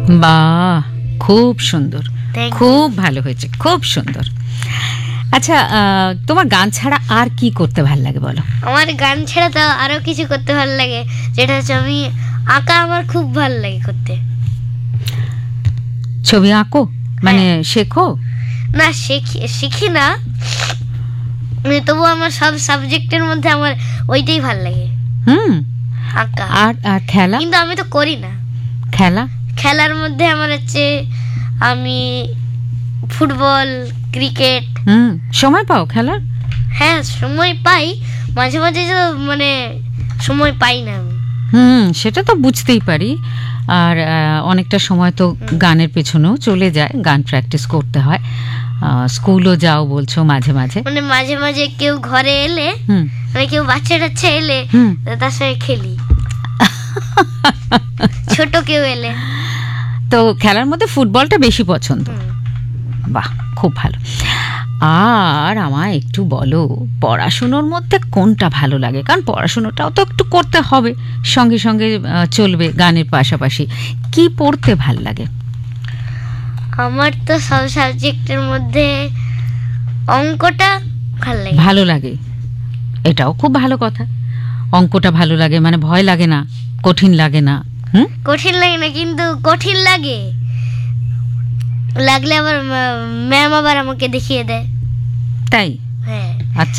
বাহ, খুব সুন্দর, Thank you. খুব ভালো হয়েছে, খুব সুন্দর। আচ্ছা, তোমার গান ছাড়া আর কি করতে ভালো লাগে বলো? আমার গান ছাড়া তো আরো কিছু করতে ভালো লাগে, যেটা হচ্ছে আমি আঁকা আমার খুব ভালো লাগে করতে। ছবি আঁকো, মানে শেখো? না, শিখি না, তবু আমার সব সাবজেক্টের মধ্যে আমার ওইটাই ভালো লাগে, আঁকা। আর খেলা? কিন্তু আমি তো করি না খেলা। খেলার মধ্যে আমার হচ্ছে আমি ফুটবল, ক্রিকেট। সময় পাও খেলার? হ্যাঁ, সময় পাই, মাঝে মাঝে তো মানে সময় পাই না আমি। সেটা তো বুঝতেই পারি। আর অনেকটা সময় তো গানের পেছনেও চলে যায়, গান প্র্যাকটিস করতে হয়। স্কুলও যাও বলছো মাঝে মাঝে? মানে মাঝে মাঝে কেউ ঘরে এলে, মানে কেউ বাচ্চা টাচ্চা এলে তার সঙ্গে খেলি, ছোট কেউ এলে। তো খেলার মধ্যে ফুটবলটা বেশি পছন্দ? বাহ, খুব ভালো। আর আমায় একটু বলো, পড়াশুনোর মধ্যে কোনটা ভালো লাগে? কারণ পড়াশুনোটাও তো একটু করতে হবে, সঙ্গে সঙ্গে চলবে গানের পাশাপাশি। কি পড়তে ভাল লাগে? আমার তো সব সাবজেক্টের মধ্যে অঙ্কটা ভালো লাগে। এটাও খুব ভালো কথা। অঙ্কটা ভালো লাগে মানে ভয় লাগে না, কঠিন লাগে না? কঠিন লাগে না, কিন্তু কঠিন লাগলে আবার ম্যাম আবার আমাকে দেখিয়ে দেয়। তাই? হ্যাঁ। আচ্ছা।